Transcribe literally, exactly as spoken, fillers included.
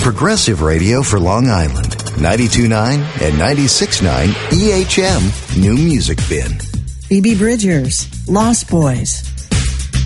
Progressive radio for Long Island. ninety-two point nine and ninety-six point nine E H M New Music Bin. Phoebe Bridgers, Lost Boys.